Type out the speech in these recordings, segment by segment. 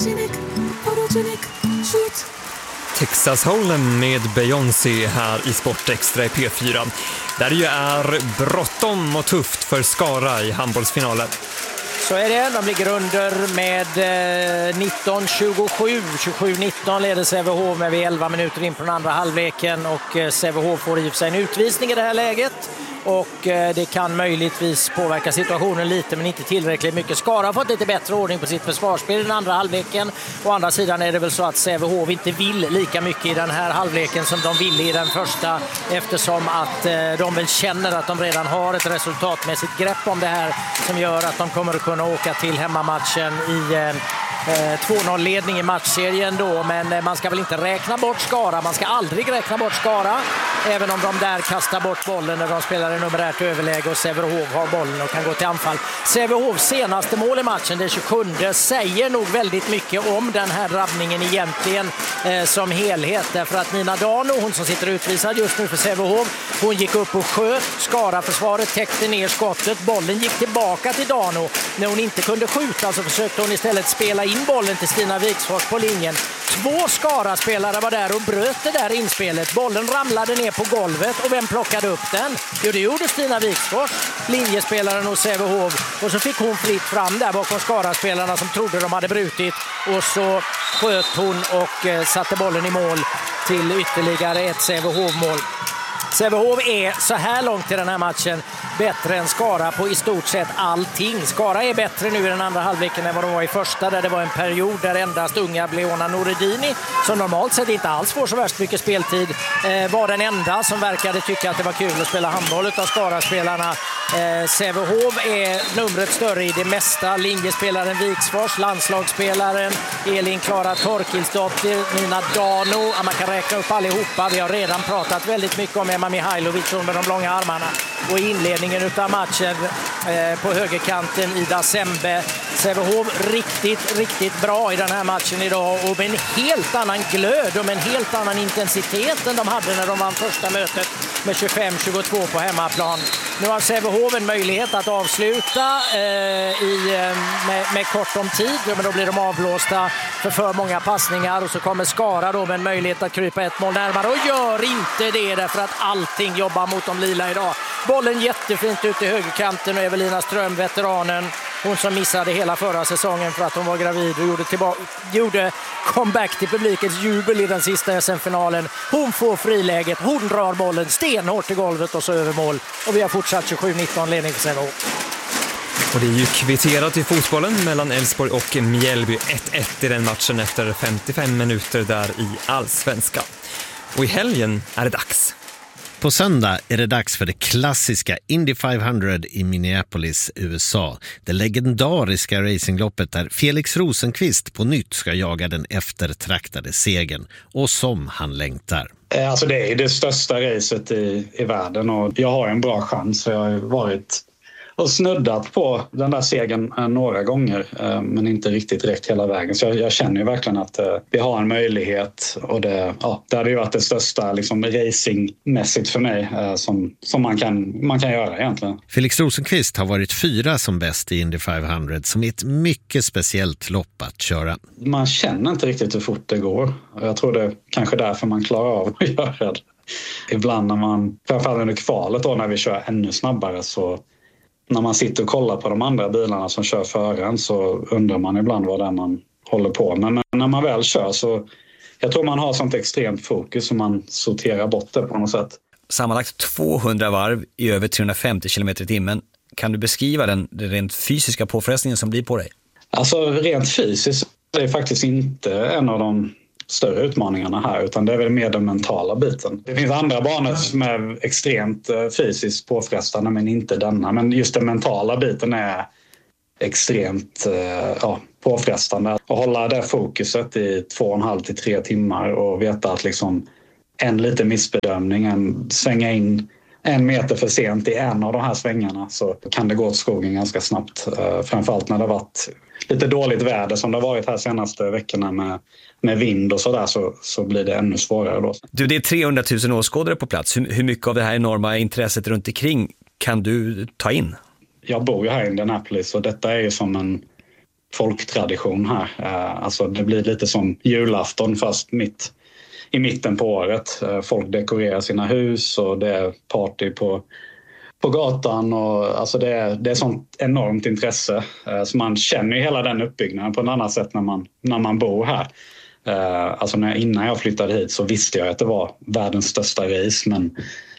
Texas Hold'em med Beyoncé här i Sportextra i P4. Där det ju är bråttom och tufft för Skara i handbollsfinalen. Så är det. De ligger under med 19-27. 27-19 leder Sävehof med 11 minuter in på den andra halvleken. Och Sävehof får i sig en utvisning i det här läget. Och det kan möjligtvis påverka situationen lite, men inte tillräckligt mycket. Skara har fått lite bättre ordning på sitt försvarsspel i den andra halvleken. Å andra sidan är det väl så att Sävehof inte vill lika mycket i den här halvleken som de ville i den första, eftersom att de väl känner att de redan har ett resultatmässigt grepp om det här som gör att de kommer att kunna åka till hemmamatchen i 2-0-ledning i matchserien då, men man ska väl inte räkna bort Skara. Man ska aldrig räkna bort Skara, även om de där kastar bort bollen när de spelar i numerärt överläge och Sävehof har bollen och kan gå till anfall. Sävehofs senaste mål i matchen, det 27, säger nog väldigt mycket om den här drabbningen egentligen som helhet, därför att Nina Dano, hon som sitter utvisad just nu för Sävehof, hon gick upp och sköt. Skara-försvaret täckte ner skottet. Bollen gick tillbaka till Dano. När hon inte kunde skjuta så försökte hon istället spela in bollen till Stina Viksfors på linjen. 2 Skara-spelare var där och bröt det där inspelet. Bollen ramlade ner på golvet och vem plockade upp den? Jo, det gjorde Stina Viksfors, linjespelaren hos Sävehof. Och så fick hon fritt fram där bakom Skara-spelarna som trodde de hade brutit. Och så sköt hon och satte bollen i mål till ytterligare ett Sävehof-mål. Sävehof är så här långt i den här matchen bättre än Skara på i stort sett allting. Skara är bättre nu i den andra halvleken än vad de var i första, där det var en period där endast unga Leona Noredini, som normalt sett inte alls får så värst mycket speltid, var den enda som verkade tycka att det var kul att spela handboll av Skara-spelarna. Sävehof är numret större i det mesta. Linjespelaren Viksfors, landslagsspelaren Elin Klara Torkilsdotter, Nina Dano, man kan räkna upp allihopa. Vi har redan pratat väldigt mycket om Emma Mihailovic med de långa armarna. Och i inledningen utav matchen på högerkanten Ida Sembe. Sävehof riktigt bra i den här matchen idag, och med en helt annan glöd och med en helt annan intensitet än de hade när de vann första mötet med 25-22 på hemmaplan. Nu har Sävehof en möjlighet att avsluta med kort om tid, men då blir de avblåsta för många passningar, och så kommer Skara då med en möjlighet att krypa ett mål närmare och gör inte det därför att allting jobbar mot de lila idag. Bollen jättefint ut i högerkanten och Evelina Ström, veteranen, hon som missade hela förra säsongen för att hon var gravid och gjorde comeback till publikens jubel i den sista SM-finalen. Hon får friläget, hon drar bollen stenhårt i golvet och så över mål. Och vi har fortsatt 27-19 ledning för Sävehof. Och det är ju kvitterat i fotbollen mellan Elfsborg och Mjällby. 1-1 i den matchen efter 55 minuter där i Allsvenskan. Och i helgen är det dags. På söndag är det dags för det klassiska Indy 500 i Minneapolis, USA. Det legendariska racingloppet där Felix Rosenqvist på nytt ska jaga den eftertraktade segern, och som han längtar. Alltså det är det största racet i världen, och jag har en bra chans. Jag har varit och snuddat på den där segern några gånger, men inte riktigt räckt hela vägen. Så jag känner ju verkligen att vi har en möjlighet, och det hade ju varit det största liksom, racingmässigt för mig som man kan göra egentligen. Felix Rosenqvist har varit 4 som bäst i Indy 500, som är ett mycket speciellt lopp att köra. Man känner inte riktigt hur fort det går, och jag tror det är kanske därför man klarar av att göra det. Ibland när man, framförallt under kvalet då, när vi kör ännu snabbare, så när man sitter och kollar på de andra bilarna som kör före en, så undrar man ibland vad det är man håller på med. Men när man väl kör, så jag tror man har sånt extremt fokus som man sorterar bort det på något sätt. Sammanlagt 200 varv i över 350 km i timmen. Kan du beskriva den rent fysiska påfrestningen som blir på dig? Alltså rent fysiskt är det faktiskt inte en av de större utmaningarna här, utan det är väl mer den mentala biten. Det finns andra banor som är extremt fysiskt påfrestande, men inte denna. Men just den mentala biten är extremt påfrestande. Att hålla det fokuset i 2,5 till 3 timmar och veta att liksom en liten missbedömning, svänga in 1 meter för sent i en av de här svängarna, så kan det gå åt skogen ganska snabbt. Framförallt när det har varit lite dåligt väder som det har varit här senaste veckorna med vind och sådär, så blir det ännu svårare då. Du, det är 300 000 åskådare på plats. Hur mycket av det här enorma intresset runt omkring kan du ta in? Jag bor ju här i Indianapolis, och detta är ju som en folktradition här. Alltså det blir lite som julafton fast i mitten på året. Folk dekorerar sina hus och det är party på gatan. Och, alltså det är sånt enormt intresse. Så man känner ju hela den uppbyggnaden på ett annat sätt när man bor här. Alltså innan jag flyttade hit så visste jag att det var världens största race, men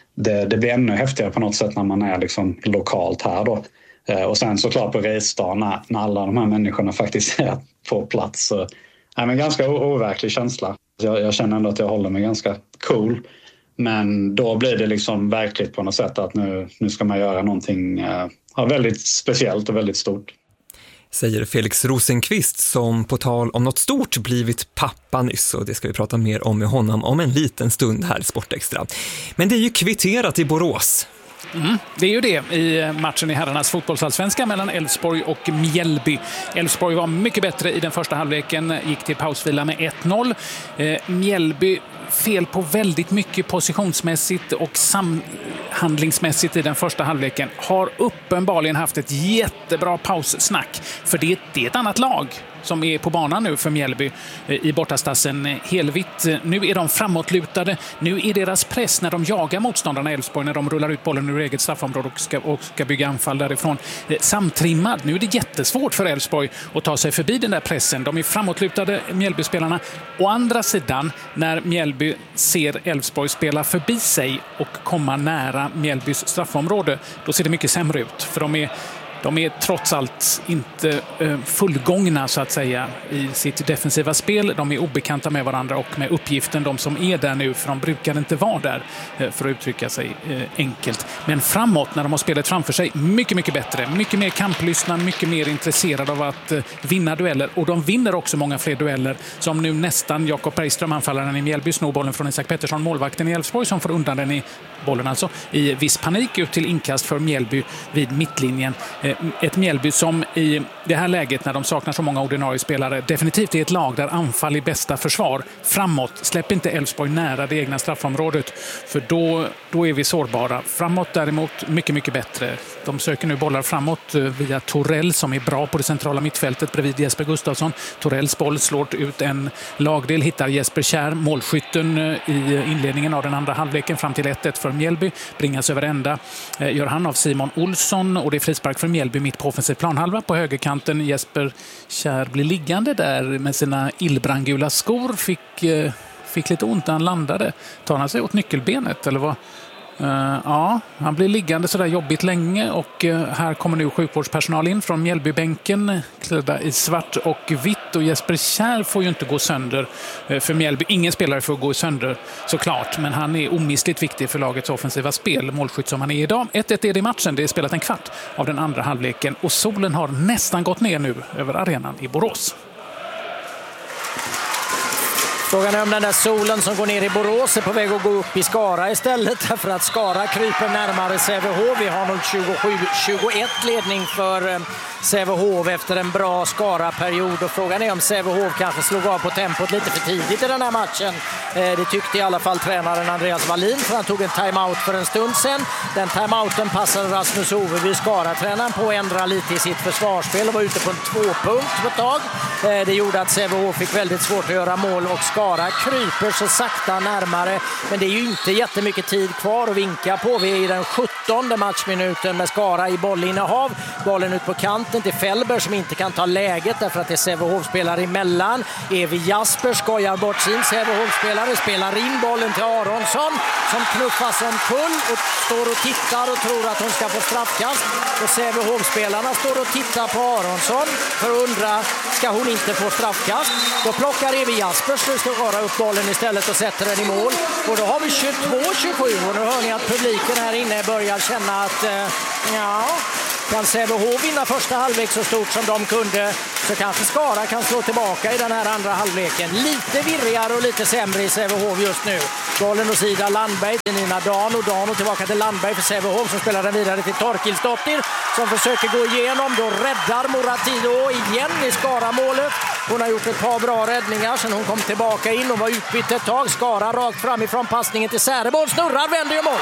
det blir ännu häftigare på något sätt när man är liksom lokalt här då. Och sen såklart på racedagen när alla de här människorna faktiskt är på plats. Så, men ganska overklig känsla. Jag känner ändå att jag håller mig ganska cool. Men då blir det liksom verkligt på något sätt att nu ska man göra någonting väldigt speciellt och väldigt stort. Säger Felix Rosenqvist som på tal om något stort blivit pappa nyss, och det ska vi prata mer om med honom om en liten stund här i Sportextra. Men det är ju kvitterat i Borås. Det är ju det i matchen i herrarnas fotbollsallsvenska mellan Elfsborg och Mjällby. Elfsborg var mycket bättre i den första halvleken, gick till pausvila med 1-0. Mjällby fel på väldigt mycket positionsmässigt och samhandlingsmässigt i den första halvleken. Har uppenbarligen haft ett jättebra paussnack, för det är ett annat lag som är på banan nu för Mjällby i bortastassen helvitt. Nu är de framåtlutade. Nu är deras press när de jagar motståndarna Elfsborg, när de rullar ut bollen ur eget straffområde och ska bygga anfall därifrån. Samtrimmad. Nu är det jättesvårt för Elfsborg att ta sig förbi den där pressen. De är framåtlutade, Mjällby-spelarna. Å andra sidan, när Mjällby ser Elfsborg spela förbi sig och komma nära Mjällbys straffområde, då ser det mycket sämre ut. För de är trots allt inte fullgångna så att säga i sitt defensiva spel. De är obekanta med varandra och med uppgiften, de som är där nu, för de brukar inte vara där för att uttrycka sig enkelt. Men framåt, när de har spelat framför sig, mycket, mycket bättre. Mycket mer kamplystnad, mycket mer intresserade av att vinna dueller. Och de vinner också många fler dueller, som nu nästan Jakob Bergström, anfallaren i Mjällby, snor bollen från Isak Pettersson, målvakten i Elfsborg, som får undan den bollen alltså i viss panik ut till inkast för Mjällby vid mittlinjen. Ett Mjällby som i det här läget, när de saknar så många ordinarie spelare, definitivt är ett lag där anfall är bästa försvar. Framåt, släpp inte Elfsborg nära det egna straffområdet, för då är vi sårbara. Framåt däremot mycket, mycket bättre. De söker nu bollar framåt via Torell, som är bra på det centrala mittfältet bredvid Jesper Gustafsson. Torells boll slår ut en lagdel, hittar Jesper Kjær, målskytten i inledningen av den andra halvleken fram till 1-1 för Mjällby. Bringas över ända, gör han av Simon Olsson, och det är frispark för Mjällby mitt på offensiv planhalva på högerkanten. Jesper Kjær blir liggande där med sina illbrandgula skor. Fick lite ont när han landade. Tar han sig åt nyckelbenet eller vad? Ja, han blir liggande sådär jobbigt länge, och här kommer nu sjukvårdspersonal in från Mjällbybänken klädda i svart och vitt, och Jesper Kjær får ju inte gå sönder för Mjällby. Ingen spelare får gå sönder såklart, men han är omistligt viktig för lagets offensiva spel, målskytt som han är idag. 1-1 är det i matchen, det är spelat en kvart av den andra halvleken, och solen har nästan gått ner nu över arenan i Borås. Frågan är om den där solen som går ner i Borås är på väg att gå upp i Skara istället, därför att Skara kryper närmare Sävehof. Vi har 27-21 ledning för Sävehof efter en bra Skara-period, och frågan är om Sävehof kanske slog av på tempot lite för tidigt i den här matchen. Det tyckte i alla fall tränaren Andreas Wallin, för han tog en timeout för en stund sedan. Den timeouten passade Rasmus Oveby, Skara-tränaren, på att ändra lite i sitt försvarsspel och var ute på en 2-punkt på ett tag. Det gjorde att Sävehof fick väldigt svårt att göra mål, och Skara kryper så sakta närmare, men det är ju inte jättemycket tid kvar att vinka på. Vi är i den 17:e matchminuten med Skara i bollinnehav. Bollen ut på kanten till Fällberg, som inte kan ta läget därför att det är Sävehof-spelare emellan. Evi Jasper skojar bort sin Sävehof-spelare, spelar in bollen till Aronsson, som knuffas omkull och står och tittar och tror att hon ska få straffkast. Och Sävehof-spelarna står och tittar på Aronsson för att undra, ska hon inte få straffkast? Då plockar Evi Jasper Skara upp bollen istället och sätter den i mål. Och då har vi 22-27, och nu hör ni att publiken här inne börjar känna att kan Sävehof vinna första halvlek så stort som de kunde, så kanske Skara kan slå tillbaka i den här andra halvleken. Lite virrigare och lite sämre i Sävehof just nu. Bollen och sida Landberg till Nina Dano tillbaka till Landberg för Sävehof, som spelar den vidare till Torkilsdottir, som försöker gå igenom. Då räddar Moratido igen i Skara-målet. Hon har gjort ett par bra räddningar sedan hon kom tillbaka in och var utbytt ett tag. Skara rakt framifrån, passningen till Säreborn, snurrar, vänder i mål.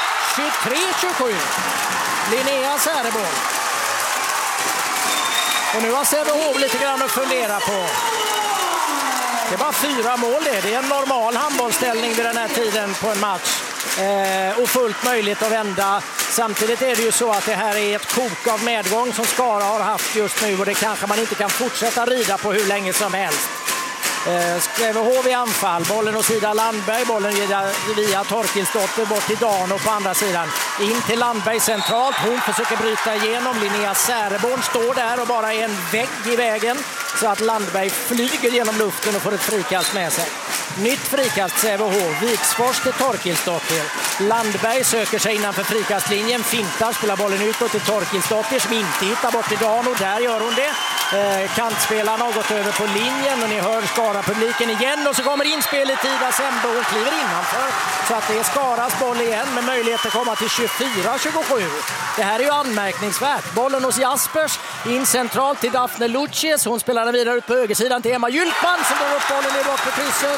23-27. Linnea Säreborn. Och nu har Sävehof lite grann att fundera på. Det är bara 4 mål det. Det är en normal handbollsställning vid den här tiden på en match. Och fullt möjligt att vända. Samtidigt är det ju så att det här är ett kok av medgång som Skara har haft just nu. Och det kanske man inte kan fortsätta rida på hur länge som helst. Sävehof i anfall, bollen hos Ida Landberg, bollen via Torkilsdotter bort till Dan och på andra sidan in till Landberg centralt, hon försöker bryta igenom, Linnea Säreborn står där och bara är en vägg i vägen så att Landberg flyger genom luften och får ett frikast med sig. Nytt frikast Sävehof, Viksfors till Torkilsdotter. Landberg söker sig innanför frikastlinjen, fintar, spelar bollen utåt till Torkilsdotter som inte hittar bort till Dan och där gör hon det. Kantspelarna har gått över på linjen och ni hör Skara-publiken igen och så kommer inspel i tid av Sembo och kliver innanför. Så att det är Skaras boll igen med möjlighet att komma till 24-27. Det här är ju anmärkningsvärt. Bollen hos Jaspers, in centralt till Daphne Lucius. Hon spelar den vidare ut på högersidan till Emma Gyltman som drar upp bollen i bort på krysset.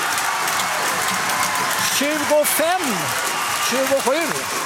25-27.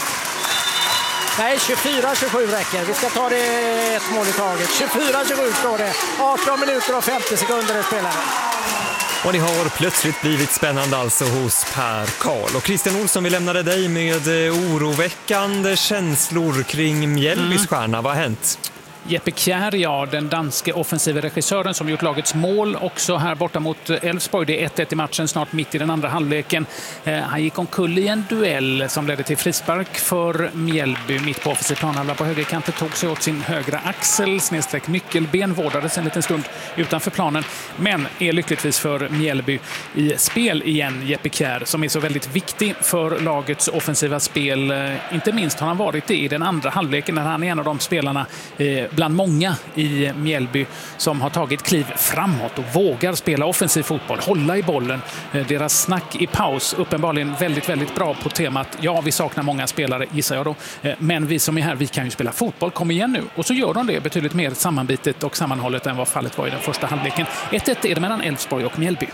Nej, 24-27 räcker. Vi ska ta det ett mål i taget. 24-27 står det. 18 minuter och 50 sekunder är spelare. Och det har plötsligt blivit spännande alltså hos Per Karl. Och Christian Olsson, vi lämnade dig med oroväckande känslor kring Mjällbys stjärna. Vad har hänt? Jeppe Kjær, ja, den danske offensiva regissören som gjort lagets mål också här borta mot Elfsborg. Det är 1-1 i matchen, snart mitt i den andra halvleken. Han gick omkull i en duell som ledde till frispark för Mjällby. Mitt på offensiv planhalva på högerkanten tog sig åt sin högra axel, snedsträck nyckelben, vårdades en liten stund utanför planen. Men är lyckligtvis för Mjällby i spel igen, Jeppe Kjær, som är så väldigt viktig för lagets offensiva spel. Inte minst har han varit det i den andra halvleken när han är en av de spelarna bland många i Mjällby som har tagit kliv framåt och vågar spela offensiv fotboll, hålla i bollen. Deras snack i paus uppenbarligen väldigt, väldigt bra på temat. Ja, vi saknar många spelare, gissar jag då. Men vi som är här, vi kan ju spela fotboll. Kom igen nu. Och så gör de det betydligt mer sammanbitet och sammanhållet än vad fallet var i den första halvleken. 1-1 är det mellan Elfsborg och Mjällby.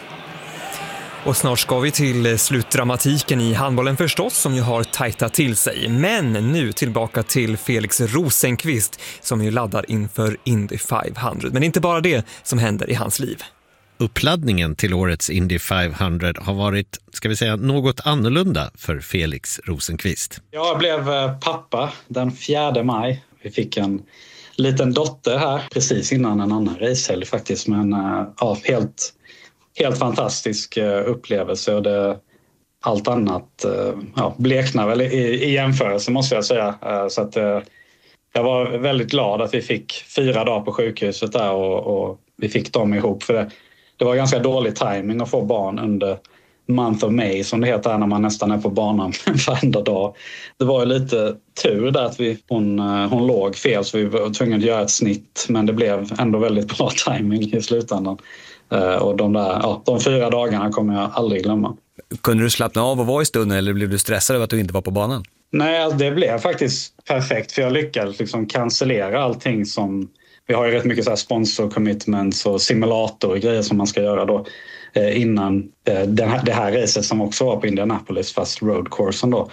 Och snart ska vi till slutdramatiken i handbollen förstås, som ju har tajtat till sig. Men nu tillbaka till Felix Rosenqvist som ju laddar inför Indy 500. Men inte bara det som händer i hans liv. Uppladdningen till årets Indy 500 har varit, ska vi säga, något annorlunda för Felix Rosenqvist. Jag blev pappa den 4 maj. Vi fick en liten dotter här precis innan en annan racehelg faktiskt. Men ja, helt fantastisk upplevelse och allt annat bleknar väl i jämförelse måste jag säga. Så att jag var väldigt glad att vi fick 4 dagar på sjukhuset där och vi fick dem ihop. För det var ganska dålig timing att få barn under month of May som det heter när man nästan är på banan varenda dag. Det var ju lite tur där att hon låg fel så vi var tvungna att göra ett snitt men det blev ändå väldigt bra timing i slutändan. Och de 4 dagarna kommer jag aldrig glömma. Kunde du slappna av och vara i stunden eller blev du stressad över att du inte var på banan? Nej, alltså det blev faktiskt perfekt för jag lyckades liksom cancellera allting som... Vi har ju rätt mycket så här sponsor commitments och simulator och grejer som man ska göra då innan det här racet som också var på Indianapolis fast roadcoursen då.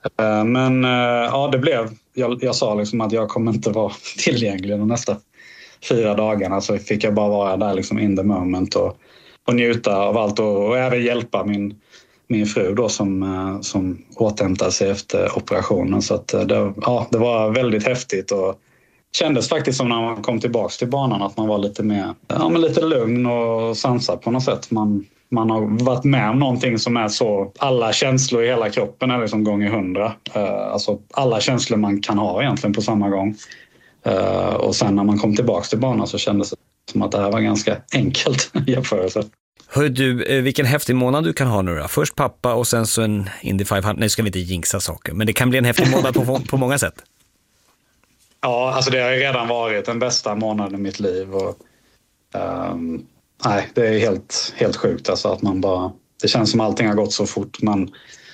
Men ja, det blev... Jag sa liksom att jag kommer inte vara tillgänglig de nästa 4 dagarna så fick jag bara vara där liksom in the moment och njuta av allt och även hjälpa min fru då som återhämtade sig efter operationen så att det var väldigt häftigt och kändes faktiskt som när man kom tillbaks till banan att man var lite mer lite lugn och sansad på något sätt. Man har varit med om någonting som är så alla känslor i hela kroppen är liksom gånger 100. Alltså alla känslor man kan ha egentligen på samma gång. Och sen när man kom tillbaka till banan så kändes det som att det här var ganska enkelt jämförelse. Hör du, vilken häftig månad du kan ha nu då? Först pappa och sen så en Indy 500. Nu ska vi inte jinxa saker, men det kan bli en häftig månad på många sätt. Ja, alltså det har ju redan varit den bästa månaden i mitt liv. Och, nej, det är helt sjukt alltså att man bara... Det känns som allting har gått så fort.